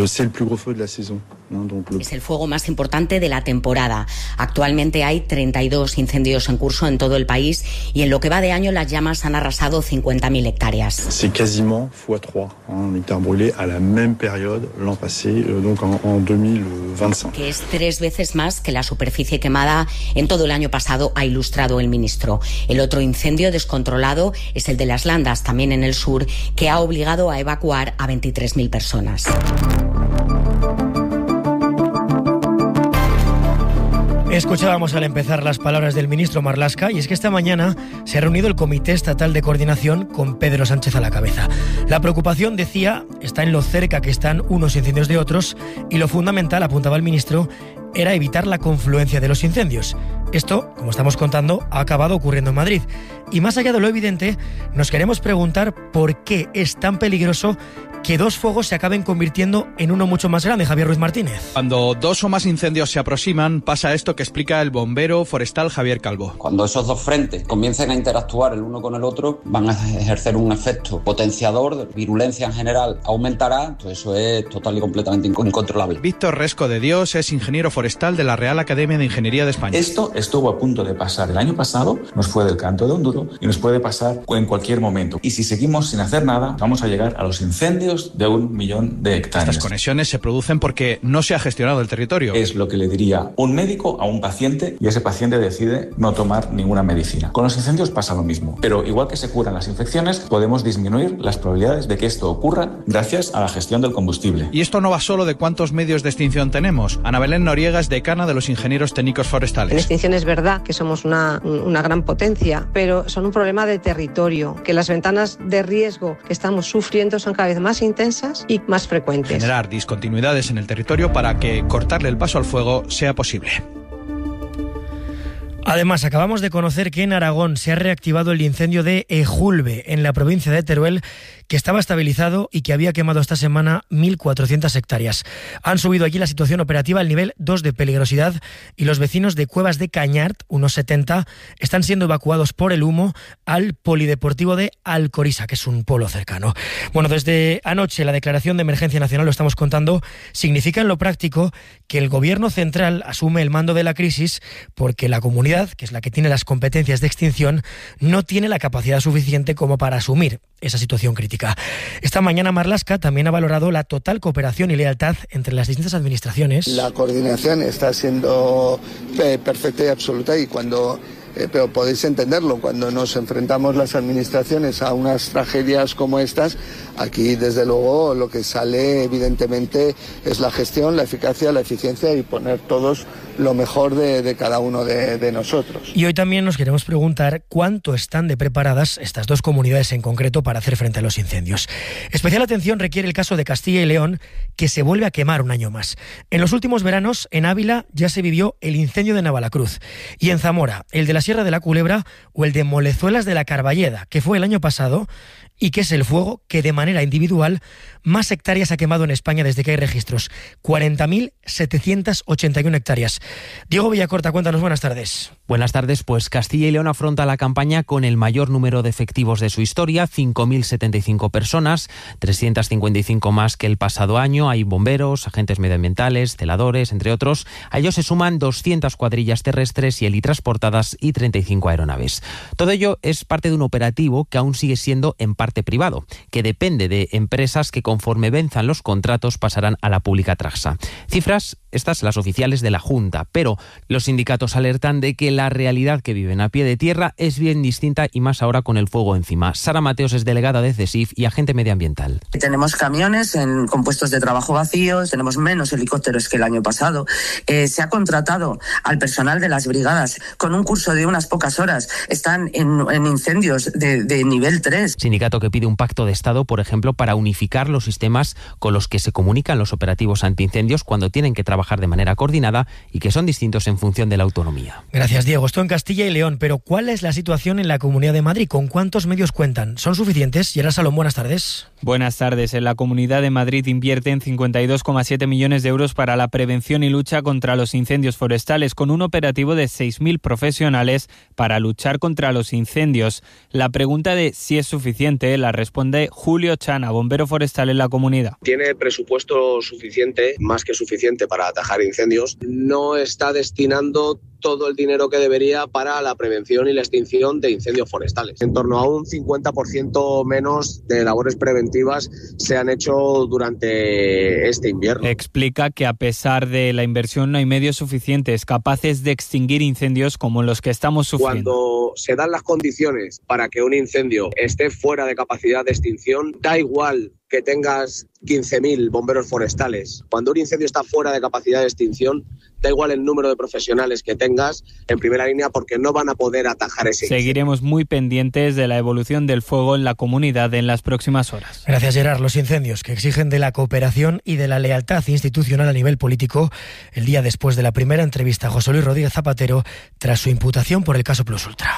es el fuego más importante de la temporada. Actualmente hay treinta y dos incendios en curso en todo el país y en lo que va de año las llamas han arrasado cincuenta mil hectáreas. C'est quasiment fois trois, un hectare brûlé à la même période l'an passé, donc en, en dos mil veinticinco. Que es tres veces más que la superficie quemada en todo el año pasado, ha ilustrado el ministro. El otro incendio descontrolado es el de Las Landas, también en el sur, que ha obligado a evacuar a veintitrés mil personas. Escuchábamos al empezar las palabras del ministro Marlaska y es que esta mañana se ha reunido el Comité Estatal de Coordinación con Pedro Sánchez a la cabeza. La preocupación, decía, está en lo cerca que están unos incendios de otros y lo fundamental, apuntaba el ministro, era evitar la confluencia de los incendios. Esto, como estamos contando, ha acabado ocurriendo en Madrid. Y más allá de lo evidente, nos queremos preguntar por qué es tan peligroso que dos fuegos se acaben convirtiendo en uno mucho más grande. Javier Ruiz Martínez. Cuando dos o más incendios se aproximan, pasa esto que explica el bombero forestal Javier Calvo. Cuando esos dos frentes comiencen a interactuar el uno con el otro, van a ejercer un efecto potenciador, virulencia en general aumentará, entonces eso es total y completamente incontrolable. Víctor Resco de Dios es ingeniero forestal de la Real Academia de Ingeniería de España. Esto estuvo a punto de pasar el año pasado, nos fue del canto de un duro y nos puede pasar en cualquier momento. Y si seguimos sin hacer nada, vamos a llegar a los incendios de un millón de hectáreas. Estas conexiones se producen porque no se ha gestionado el territorio. Es lo que le diría un médico a un paciente y ese paciente decide no tomar ninguna medicina. Con los incendios pasa lo mismo, pero igual que se curan las infecciones, podemos disminuir las probabilidades de que esto ocurra gracias a la gestión del combustible. Y esto no va solo de cuántos medios de extinción tenemos. Ana Belén Noriega es decana de los ingenieros técnicos forestales. En extinción es verdad que somos una, una gran potencia, pero son un problema de territorio, que las ventanas de riesgo que estamos sufriendo son cada vez más intensas y más frecuentes. Generar discontinuidades en el territorio para que cortarle el paso al fuego sea posible. Además, acabamos de conocer que en Aragón se ha reactivado el incendio de Ejulbe, en la provincia de Teruel, que estaba estabilizado y que había quemado esta semana mil cuatrocientas hectáreas. Han subido aquí la situación operativa al nivel dos de peligrosidad y los vecinos de Cuevas de Cañart, unos setenta, están siendo evacuados por el humo al polideportivo de Alcoriza, que es un pueblo cercano. Bueno, desde anoche la declaración de emergencia nacional, lo estamos contando, significa en lo práctico que el gobierno central asume el mando de la crisis porque la comunidad, que es la que tiene las competencias de extinción, no tiene la capacidad suficiente como para asumir esa situación crítica. Esta mañana Marlaska también ha valorado la total cooperación y lealtad entre las distintas administraciones. La coordinación está siendo eh, perfecta y absoluta y cuando... Eh, pero podéis entenderlo, cuando nos enfrentamos las administraciones a unas tragedias como estas, aquí desde luego lo que sale evidentemente es la gestión, la eficacia, la eficiencia y poner todos lo mejor de, de cada uno de, de nosotros. Y hoy también nos queremos preguntar cuánto están de preparadas estas dos comunidades en concreto para hacer frente a los incendios. Especial atención requiere el caso de Castilla y León, que se vuelve a quemar un año más. En los últimos veranos, en Ávila ya se vivió el incendio de Navalacruz y en Zamora, el de la Sierra de la Culebra o el de Molezuelas de la Carballeda, que fue el año pasado y que es el fuego que de manera individual más hectáreas ha quemado en España desde que hay registros, cuarenta mil setecientas ochenta y una hectáreas. Diego Villacorta, cuéntanos, buenas tardes. Buenas tardes, pues Castilla y León afronta la campaña con el mayor número de efectivos de su historia, cinco mil setenta y cinco personas, trescientas cincuenta y cinco más que el pasado año. Hay bomberos, agentes medioambientales, celadores, entre otros. A ellos se suman doscientas cuadrillas terrestres y helitransportadas y treinta y cinco aeronaves. Todo ello es parte de un operativo que aún sigue siendo en parte privado, que depende de empresas que conforme venzan los contratos pasarán a la pública Traxa. Cifras, estas las oficiales de la Junta, pero los sindicatos alertan de que la realidad que viven a pie de tierra es bien distinta y más ahora con el fuego encima. Sara Mateos es delegada de CESIF y agente medioambiental. Tenemos camiones en, con puestos de trabajo vacíos, tenemos menos helicópteros que el año pasado. Eh, se ha contratado al personal de las brigadas con un curso de unas pocas horas. Están en, en incendios de, de nivel tres. Sindicato que pide un pacto de Estado, por ejemplo, para unificar los sistemas con los que se comunican los operativos antiincendios cuando tienen que trabajar de manera coordinada y que son distintos en función de la autonomía. Gracias, Diego. Esto en Castilla y León, pero ¿cuál es la situación en la Comunidad de Madrid? ¿Con cuántos medios cuentan? ¿Son suficientes? Gerard Salón, buenas tardes. Buenas tardes. En la Comunidad de Madrid invierten cincuenta y dos coma siete millones de euros para la prevención y lucha contra los incendios forestales, con un operativo de seis mil profesionales para luchar contra los incendios. La pregunta de si es suficiente la responde Julio Chana, bombero forestal en la comunidad. Tiene presupuesto suficiente, más que suficiente, para atajar incendios. No está destinando todo el dinero que debería para la prevención y la extinción de incendios forestales. En torno a un cincuenta por ciento menos de labores preventivas se han hecho durante este invierno. Explica que a pesar de la inversión no hay medios suficientes capaces de extinguir incendios como los que estamos sufriendo. Cuando se dan las condiciones para que un incendio esté fuera de capacidad de extinción, da igual que tengas quince mil bomberos forestales. Cuando un incendio está fuera de capacidad de extinción, da igual el número de profesionales que tengas en primera línea porque no van a poder atajar ese incendio. Seguiremos muy pendientes de la evolución del fuego en la comunidad en las próximas horas. Gracias, Gerard. Los incendios que exigen de la cooperación y de la lealtad institucional a nivel político el día después de la primera entrevista a José Luis Rodríguez Zapatero tras su imputación por el caso Plus Ultra.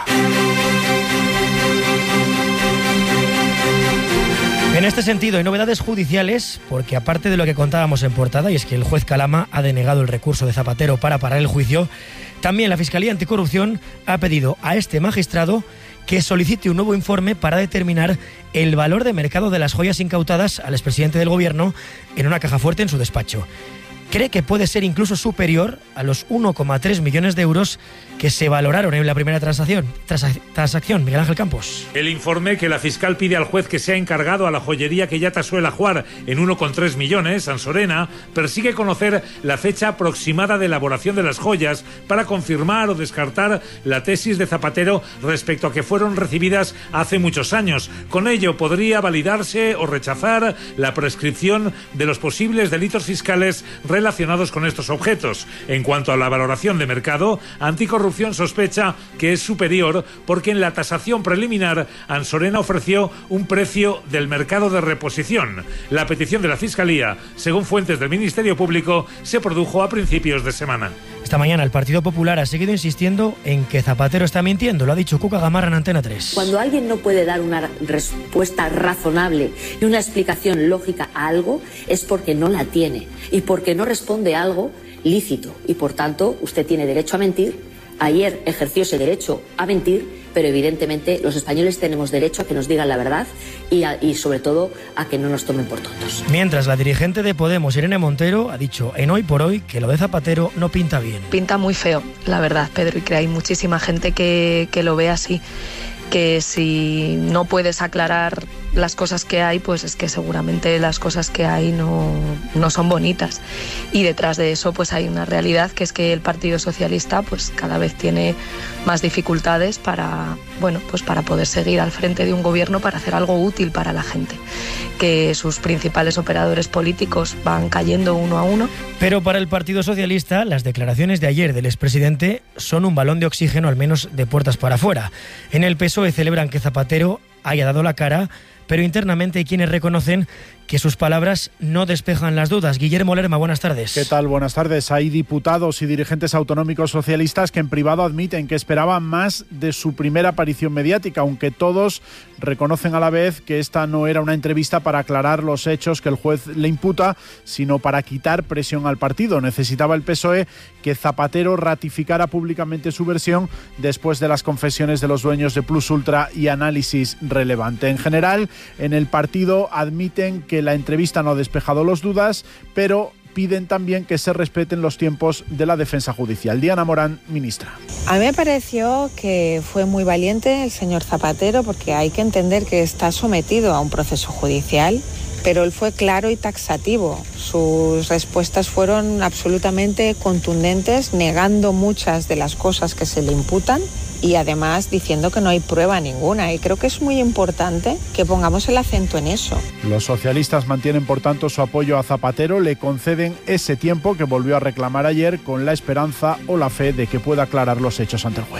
En este sentido, hay novedades judiciales, porque aparte de lo que contábamos en portada, y es que el juez Calama ha denegado el recurso de Zapatero para parar el juicio, también la Fiscalía Anticorrupción ha pedido a este magistrado que solicite un nuevo informe para determinar el valor de mercado de las joyas incautadas al expresidente del Gobierno en una caja fuerte en su despacho. Cree que puede ser incluso superior a los uno coma tres millones de euros que se valoraron en la primera transacción. Transacción, Miguel Ángel Campos. El informe que la fiscal pide al juez que sea encargado a la joyería que ya tasó el ajuar en uno coma tres millones, Ansorena, persigue conocer la fecha aproximada de elaboración de las joyas para confirmar o descartar la tesis de Zapatero respecto a que fueron recibidas hace muchos años. Con ello podría validarse o rechazar la prescripción de los posibles delitos fiscales relacionados con estos objetos. En cuanto a la valoración de mercado, Anticorrupción sospecha que es superior porque en la tasación preliminar Ansorena ofreció un precio del mercado de reposición. La petición de la Fiscalía, según fuentes del Ministerio Público, se produjo a principios de semana. Esta mañana el Partido Popular ha seguido insistiendo en que Zapatero está mintiendo, lo ha dicho Cuca Gamarra en Antena tres. Cuando alguien no puede dar una respuesta razonable y una explicación lógica a algo, es porque no la tiene y porque no responde a algo lícito y por tanto usted tiene derecho a mentir. Ayer ejerció ese derecho a mentir, pero evidentemente los españoles tenemos derecho a que nos digan la verdad y, a, y sobre todo a que no nos tomen por tontos. Mientras, la dirigente de Podemos, Irene Montero, ha dicho en Hoy por Hoy que lo de Zapatero no pinta bien. Pinta muy feo, la verdad, Pedro, y que hay muchísima gente que, que lo ve así, que si no puedes aclarar las cosas que hay, pues es que seguramente las cosas que hay no, no son bonitas. Y detrás de eso pues hay una realidad, que es que el Partido Socialista pues cada vez tiene más dificultades para, bueno, pues para poder seguir al frente de un gobierno, para hacer algo útil para la gente. Que sus principales operadores políticos van cayendo uno a uno. Pero para el Partido Socialista, las declaraciones de ayer del expresidente son un balón de oxígeno, al menos de puertas para afuera. En el P S O E celebran que Zapatero haya dado la cara, pero internamente hay quienes reconocen que sus palabras no despejan las dudas. Guillermo Lerma, buenas tardes. ¿Qué tal? Buenas tardes. Hay diputados y dirigentes autonómicos socialistas que en privado admiten que esperaban más de su primera aparición mediática, aunque todos reconocen a la vez que esta no era una entrevista para aclarar los hechos que el juez le imputa, sino para quitar presión al partido. Necesitaba el P S O E que Zapatero ratificara públicamente su versión después de las confesiones de los dueños de Plus Ultra y análisis relevante. En general, en el partido admiten que la entrevista no ha despejado las dudas, pero piden también que se respeten los tiempos de la defensa judicial. Diana Morán, ministra. A mí me pareció que fue muy valiente el señor Zapatero, porque hay que entender que está sometido a un proceso judicial, pero él fue claro y taxativo. Sus respuestas fueron absolutamente contundentes, negando muchas de las cosas que se le imputan y además diciendo que no hay prueba ninguna. Y creo que es muy importante que pongamos el acento en eso. Los socialistas mantienen, por tanto, su apoyo a Zapatero, le conceden ese tiempo que volvió a reclamar ayer, con la esperanza o la fe de que pueda aclarar los hechos ante el juez.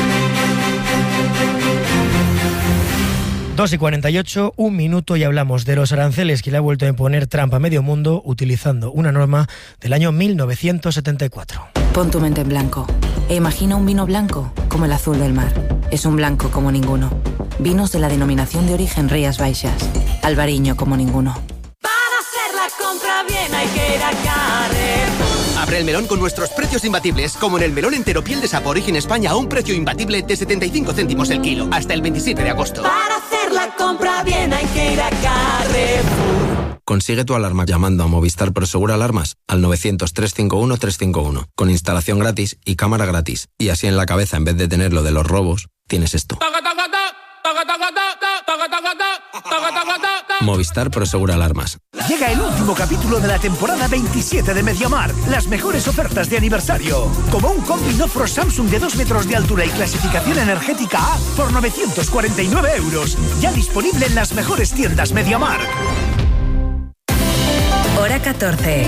dos y cuarenta y ocho, un minuto y hablamos de los aranceles que le ha vuelto a imponer Trump a medio mundo utilizando una norma del año mil novecientos setenta y cuatro. Pon tu mente en blanco e imagina un vino blanco como el azul del mar. Es un blanco como ninguno. Vinos de la denominación de origen Rías Baixas. Albariño como ninguno. Para hacer la compra bien hay que ir a Carrefour. Abre el melón con nuestros precios imbatibles, como en el melón entero piel de Sapo Origen España a un precio imbatible de setenta y cinco céntimos el kilo, hasta el veintisiete de agosto. Para hacer la compra bien hay que ir a Carrefour. Consigue tu alarma llamando a Movistar Prosegur Alarmas al novecientos, trescientos cincuenta y uno, trescientos cincuenta y uno, con instalación gratis y cámara gratis. Y así en la cabeza, en vez de tener lo de los robos, tienes esto. Movistar Prosegur Alarmas. Llega el último capítulo de la temporada veintisiete de MediaMarkt. Las mejores ofertas de aniversario. Como un combi Nofro Samsung de dos metros de altura y clasificación energética A por novecientos cuarenta y nueve euros. Ya disponible en las mejores tiendas MediaMarkt. Hora catorce.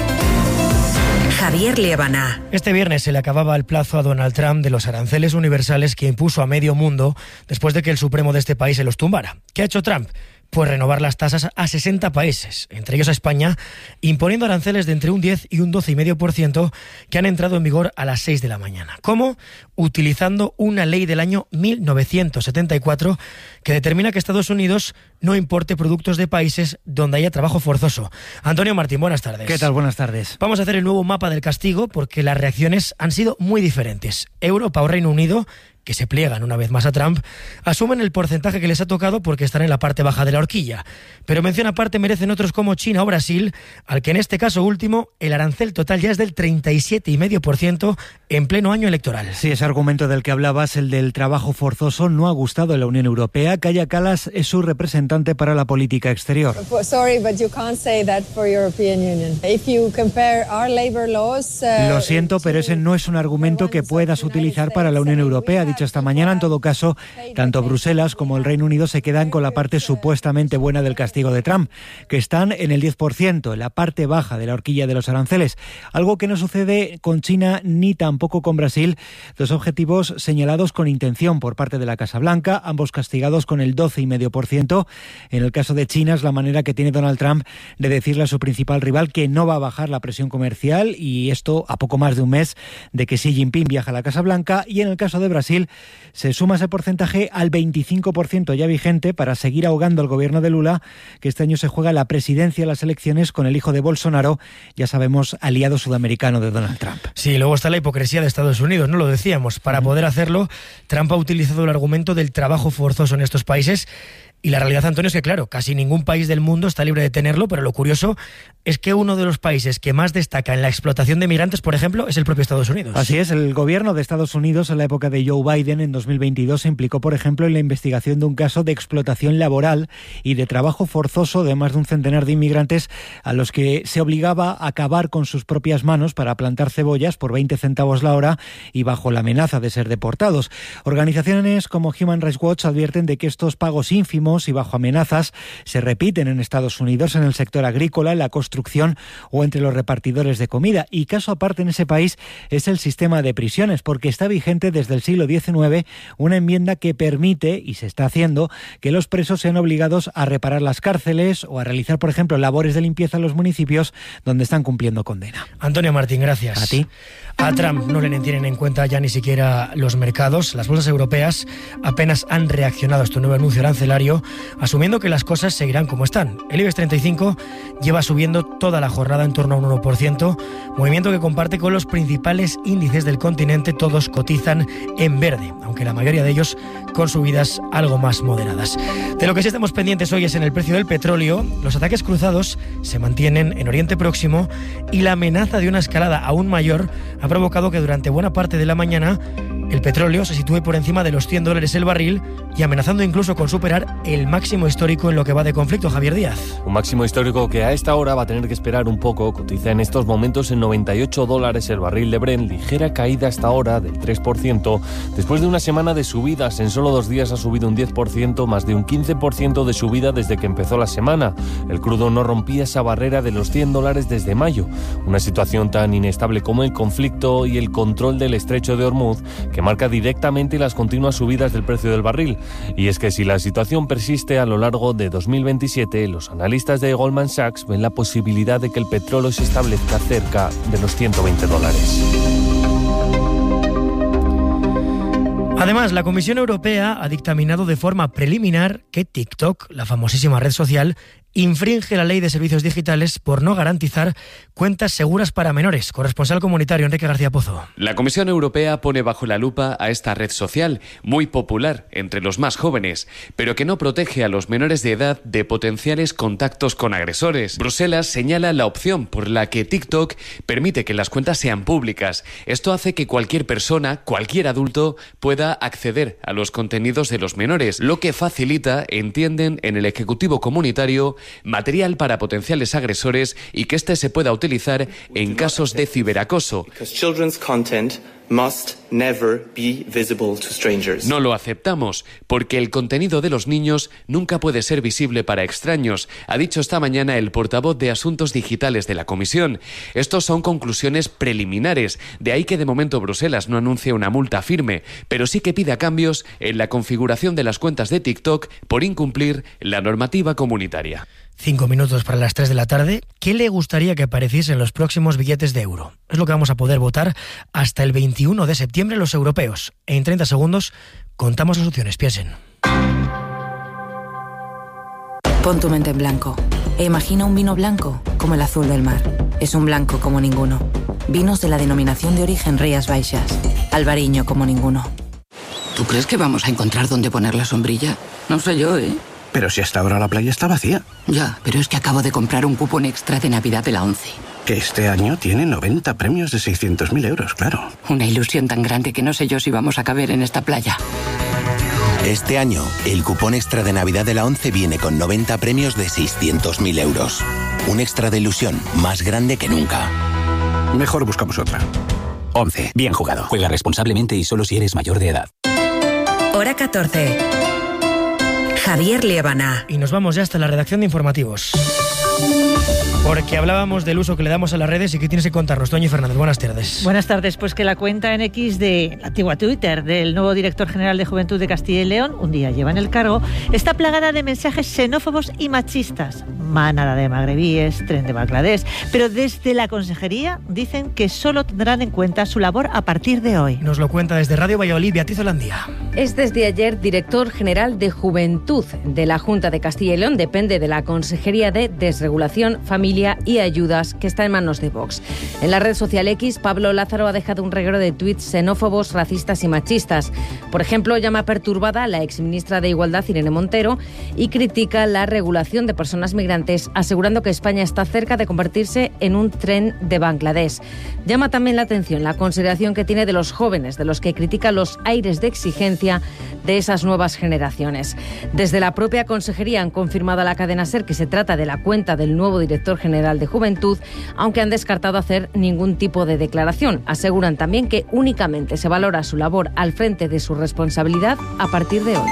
Javier Liébana. Este viernes se le acababa el plazo a Donald Trump de los aranceles universales que impuso a medio mundo después de que el Supremo de este país se los tumbara. ¿Qué ha hecho Trump? Pues renovar las tasas a sesenta países, entre ellos a España, imponiendo aranceles de entre un diez y un doce coma cinco por ciento que han entrado en vigor a las seis de la mañana. ¿Cómo? Utilizando una ley del año mil novecientos setenta y cuatro que determina que Estados Unidos no importe productos de países donde haya trabajo forzoso. Antonio Martín, buenas tardes. ¿Qué tal? Buenas tardes. Vamos a hacer el nuevo mapa del castigo porque las reacciones han sido muy diferentes. Europa o Reino Unido, que se pliegan una vez más a Trump, asumen el porcentaje que les ha tocado porque están en la parte baja de la horquilla. Pero mención aparte merecen otros como China o Brasil, al que en este caso último el arancel total ya es del treinta y siete coma cinco por ciento en pleno año electoral. Sí, ese argumento del que hablabas, el del trabajo forzoso, no ha gustado a la Unión Europea. Kaja Kallas es su representante para la política exterior. Sorry, but you can't say that for European Union. If you compare our labor laws, uh, Lo siento, pero ese no es un argumento que puedas utilizar para la Unión Europea. Dicho esta mañana, en todo caso, tanto Bruselas como el Reino Unido se quedan con la parte supuestamente buena del castigo de Trump, que están en el diez por ciento, en la parte baja de la horquilla de los aranceles, algo que no sucede con China ni tampoco con Brasil, dos objetivos señalados con intención por parte de la Casa Blanca, ambos castigados con el doce coma cinco por ciento. En el caso de China es la manera que tiene Donald Trump de decirle a su principal rival que no va a bajar la presión comercial, y esto a poco más de un mes de que Xi Jinping viaja a la Casa Blanca. Y en el caso de Brasil se suma ese porcentaje al veinticinco por ciento ya vigente para seguir ahogando al gobierno de Lula, que este año se juega la presidencia de las elecciones con el hijo de Bolsonaro, ya sabemos, aliado sudamericano de Donald Trump. Sí, luego está la hipocresía de Estados Unidos, no lo decíamos. Para uh-huh. poder hacerlo, Trump ha utilizado el argumento del trabajo forzoso en estos países. Y la realidad, Antonio, es que, claro, casi ningún país del mundo está libre de tenerlo, pero lo curioso es que uno de los países que más destaca en la explotación de migrantes, por ejemplo, es el propio Estados Unidos. Así es, el gobierno de Estados Unidos en la época de Joe Biden, en dos mil veintidós, se implicó, por ejemplo, en la investigación de un caso de explotación laboral y de trabajo forzoso de más de un centenar de inmigrantes a los que se obligaba a cavar con sus propias manos para plantar cebollas por veinte centavos la hora y bajo la amenaza de ser deportados. Organizaciones como Human Rights Watch advierten de que estos pagos ínfimos y bajo amenazas se repiten en Estados Unidos en el sector agrícola, en la construcción o entre los repartidores de comida. Y caso aparte en ese país es el sistema de prisiones, porque está vigente desde el siglo diecinueve una enmienda que permite, y se está haciendo, que los presos sean obligados a reparar las cárceles o a realizar, por ejemplo, labores de limpieza en los municipios donde están cumpliendo condena. Antonio Martín, gracias. A ti. A Trump no le tienen en cuenta ya ni siquiera los mercados. Las bolsas europeas apenas han reaccionado a este nuevo anuncio arancelario, asumiendo que las cosas seguirán como están. El IBEX treinta y cinco lleva subiendo toda la jornada en torno a un uno por ciento, movimiento que comparte con los principales índices del continente. Todos cotizan en verde, aunque la mayoría de ellos con subidas algo más moderadas. De lo que sí estamos pendientes hoy es en el precio del petróleo. Los ataques cruzados se mantienen en Oriente Próximo y la amenaza de una escalada aún mayor ha provocado que durante buena parte de la mañana el petróleo se sitúe por encima de los cien dólares el barril y amenazando incluso con superar el máximo histórico en lo que va de conflicto. Javier Díaz. Un máximo histórico que a esta hora va a tener que esperar un poco. Cotiza en estos momentos en noventa y ocho dólares el barril de Brent, ligera caída hasta ahora del tres por ciento. Después de una semana de subidas, en solo dos días ha subido un diez por ciento, más de un quince por ciento de subida desde que empezó la semana. El crudo no rompía esa barrera de los cien dólares desde mayo. Una situación tan inestable como el conflicto y el control del estrecho de Hormuz, que marca directamente las continuas subidas del precio del barril. Y es que si la situación persiste a lo largo de dos mil veintisiete, los analistas de Goldman Sachs ven la posibilidad de que el petróleo se establezca cerca de los ciento veinte dólares. Además, la Comisión Europea ha dictaminado de forma preliminar que TikTok, la famosísima red social, infringe la ley de servicios digitales por no garantizar cuentas seguras para menores. Corresponsal comunitario Enrique García Pozo. La Comisión Europea pone bajo la lupa a esta red social, muy popular entre los más jóvenes, pero que no protege a los menores de edad de potenciales contactos con agresores. Bruselas señala la opción por la que TikTok permite que las cuentas sean públicas. Esto hace que cualquier persona, cualquier adulto, pueda acceder a los contenidos de los menores, lo que facilita, entienden en el Ejecutivo Comunitario, material para potenciales agresores y que este se pueda utilizar en casos de ciberacoso. must never be visible to strangers. No lo aceptamos, porque el contenido de los niños nunca puede ser visible para extraños, ha dicho esta mañana el portavoz de Asuntos Digitales de la Comisión. Estos son conclusiones preliminares, de ahí que de momento Bruselas no anuncie una multa firme, pero sí que pida cambios en la configuración de las cuentas de TikTok por incumplir la normativa comunitaria. Cinco minutos para las tres de la tarde. ¿Qué le gustaría que apareciese en los próximos billetes de euro? Es lo que vamos a poder votar hasta el veintiuno de septiembre los europeos. En treinta segundos contamos las opciones. Piensen. Pon tu mente en blanco e imagina un vino blanco como el azul del mar. Es un blanco como ninguno. Vinos de la denominación de origen Rías Baixas. Albariño como ninguno. ¿Tú crees que vamos a encontrar dónde poner la sombrilla? No sé yo, ¿eh? Pero si hasta ahora la playa está vacía. Ya, pero es que acabo de comprar un cupón extra de Navidad de la ONCE. Que este año tiene noventa premios de seiscientos mil euros, claro. Una ilusión tan grande que no sé yo si vamos a caber en esta playa. Este año, el cupón extra de Navidad de la ONCE viene con noventa premios de seiscientos mil euros. Un extra de ilusión más grande que nunca. Mejor buscamos otra. ONCE, bien jugado. Juega responsablemente y solo si eres mayor de edad. Hora catorce. Javier Liébana. Y nos vamos ya hasta la redacción de informativos. Porque hablábamos del uso que le damos a las redes y que tienes que contarnos. Toñi Fernández, buenas tardes. Buenas tardes. Pues que la cuenta en X de la antigua Twitter del nuevo director general de Juventud de Castilla y León, un día lleva en el cargo, está plagada de mensajes xenófobos y machistas. Manada de magrebíes, tren de Bangladesh. Pero desde la consejería dicen que solo tendrán en cuenta su labor a partir de hoy. Nos lo cuenta desde Radio Valladolid, Beatriz Holandía. Es desde ayer director general de Juventud de la Junta de Castilla y León. Depende de la Consejería de Desregulación, Familia y Ayudas, que está en manos de Vox. En la red social X, Pablo Lázaro ha dejado un reguero de tuits xenófobos, racistas y machistas. Por ejemplo, llama perturbada a la exministra de Igualdad, Irene Montero, y critica la regulación de personas migrantes, asegurando que España está cerca de convertirse en un tren de Bangladesh. Llama también la atención la consideración que tiene de los jóvenes, de los que critica los aires de exigencia de esas nuevas generaciones. Desde la propia consejería han confirmado a la cadena SER que se trata de la cuenta del nuevo director general de Juventud, aunque han descartado hacer ningún tipo de declaración. Aseguran también que únicamente se valora su labor al frente de su responsabilidad a partir de hoy.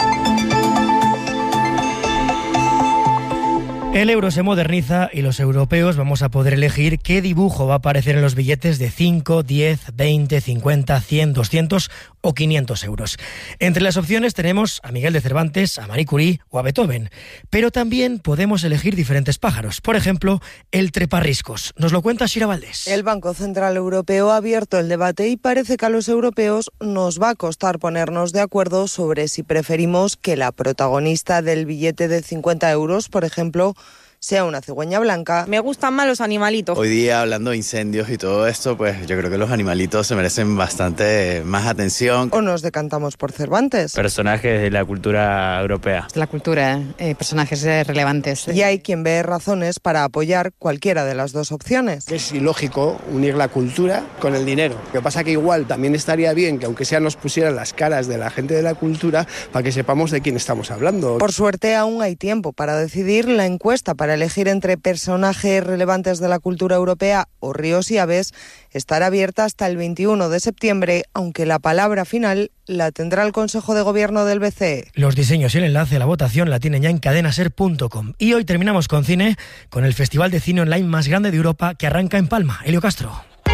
El euro se moderniza y los europeos vamos a poder elegir qué dibujo va a aparecer en los billetes de cinco, diez, veinte, cincuenta, cien, doscientos o quinientos euros. Entre las opciones tenemos a Miguel de Cervantes, a Marie Curie o a Beethoven. Pero también podemos elegir diferentes pájaros. Por ejemplo, el treparriscos. Nos lo cuenta Shira Valdés. El Banco Central Europeo ha abierto el debate y parece que a los europeos nos va a costar ponernos de acuerdo sobre si preferimos que la protagonista del billete de cincuenta euros, por ejemplo, sea una cigüeña blanca. Me gustan más los animalitos. Hoy día, hablando de incendios y todo esto, pues yo creo que los animalitos se merecen bastante más atención. O nos decantamos por Cervantes. Personajes de la cultura europea. La cultura, eh, personajes relevantes. Y hay quien ve razones para apoyar cualquiera de las dos opciones. Es ilógico unir la cultura con el dinero. Lo que pasa que igual también estaría bien que aunque sea nos pusieran las caras de la gente de la cultura para que sepamos de quién estamos hablando. Por suerte aún hay tiempo para decidir. La encuesta para elegir entre personajes relevantes de la cultura europea o ríos y aves estará abierta hasta el veintiuno de septiembre, aunque la palabra final la tendrá el Consejo de Gobierno del B C E. Los diseños y el enlace a la votación la tienen ya en cadenaser punto com. Y hoy terminamos con cine, con el festival de cine online más grande de Europa que arranca en Palma. Elio Castro.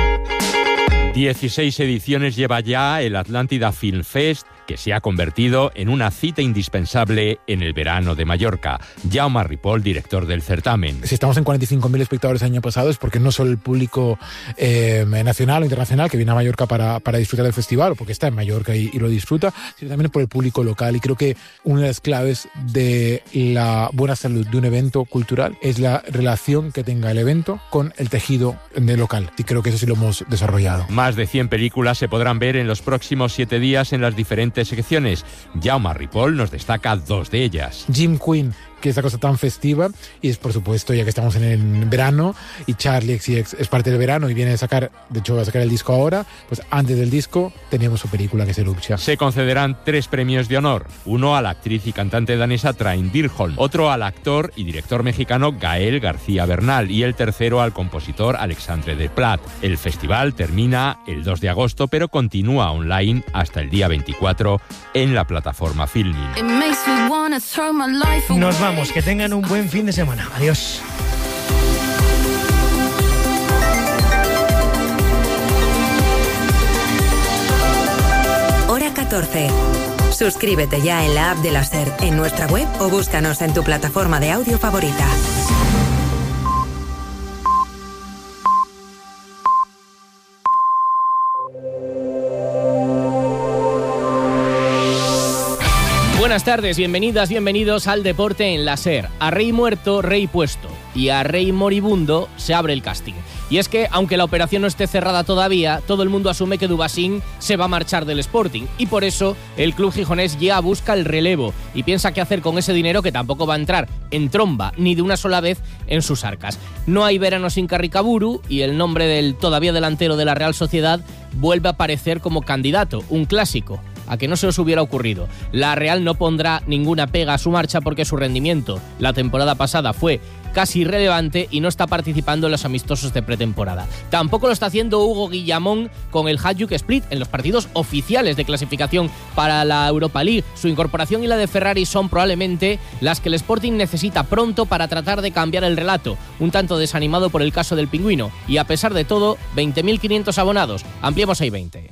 dieciséis ediciones lleva ya el Atlántida Film Fest, que se ha convertido en una cita indispensable en el verano de Mallorca. Jaume Ripoll, director del certamen. Si estamos en cuarenta y cinco mil espectadores el año pasado es porque no solo el público eh, nacional o internacional que viene a Mallorca para, para disfrutar del festival, o porque está en Mallorca y, y lo disfruta, sino también por el público local. Y creo que una de las claves de la buena salud de un evento cultural es la relación que tenga el evento con el tejido de local. Y creo que eso sí lo hemos desarrollado. Más de cien películas se podrán ver en los próximos siete días en las diferentes secciones. Jaume Ripoll nos destaca dos de ellas. Jim Quinn, que esta cosa tan festiva. Y es, por supuesto, ya que estamos en el verano y Charli X C X es parte del verano y viene a sacar, de hecho va a sacar el disco ahora, pues antes del disco tenemos su película, que es Eruption. Se concederán tres premios de honor, uno a la actriz y cantante danesa Train Dirholm, otro al actor y director mexicano Gael García Bernal y el tercero al compositor Alexandre Desplat. El festival termina el dos de agosto, pero continúa online hasta el día veinticuatro en la plataforma Filmin. Nos vamos, que tengan un buen fin de semana. Adiós. Hora catorce. Suscríbete ya en la app de la SER, en nuestra web o búscanos en tu plataforma de audio favorita. Buenas tardes, bienvenidas, bienvenidos al Deporte en la SER. A rey muerto, rey puesto. Y a rey moribundo se abre el casting. Y es que, aunque la operación no esté cerrada todavía, todo el mundo asume que Dubasín se va a marchar del Sporting. Y por eso, el club gijonés ya busca el relevo y piensa qué hacer con ese dinero que tampoco va a entrar en tromba, ni de una sola vez en sus arcas. No hay verano sin Carricaburu y el nombre del todavía delantero de la Real Sociedad vuelve a aparecer como candidato, un clásico. A que no se os hubiera ocurrido. La Real no pondrá ninguna pega a su marcha porque su rendimiento la temporada pasada fue casi irrelevante y no está participando en los amistosos de pretemporada. Tampoco lo está haciendo Hugo Guillamón con el Hajduk Split en los partidos oficiales de clasificación para la Europa League. Su incorporación y la de Ferrari son probablemente las que el Sporting necesita pronto para tratar de cambiar el relato, un tanto desanimado por el caso del Pingüino. Y a pesar de todo, veinte mil quinientos abonados. Ampliemos a veinte.